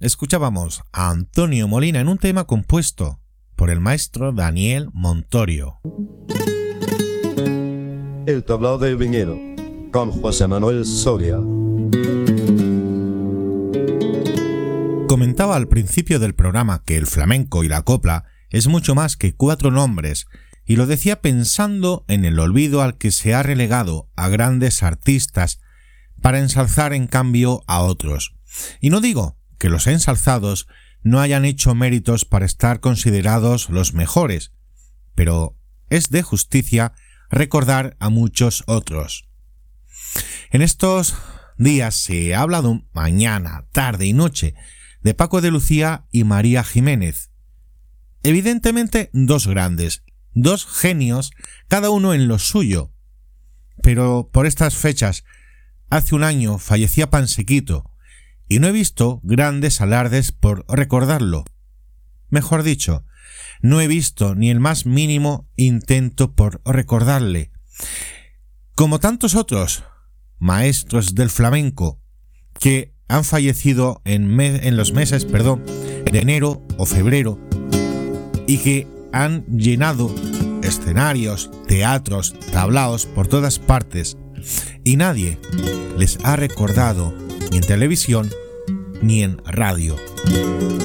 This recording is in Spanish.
escuchábamos a Antonio Molina en un tema compuesto por el maestro Daniel Montorio. El tablao del viñedo, con José Manuel Soria. Comentaba al principio del programa que el flamenco y la copla es mucho más que 4 nombres, y lo decía pensando en el olvido al que se ha relegado a grandes artistas para ensalzar en cambio a otros. Y no digo que los ensalzados no hayan hecho méritos para estar considerados los mejores, pero es de justicia recordar a muchos otros. En estos días se ha hablado mañana, tarde y noche de Paco de Lucía y María Jiménez. Evidentemente 2 grandes, 2 genios, cada uno en lo suyo. Pero por estas fechas, hace un año fallecía Pansequito, y no he visto grandes alardes por recordarlo. Mejor dicho, no he visto ni el más mínimo intento por recordarle. Como tantos otros maestros del flamenco que han fallecido en los meses de enero o febrero y que han llenado escenarios, teatros, tablaos por todas partes, y nadie les ha recordado ni en televisión ni en radio.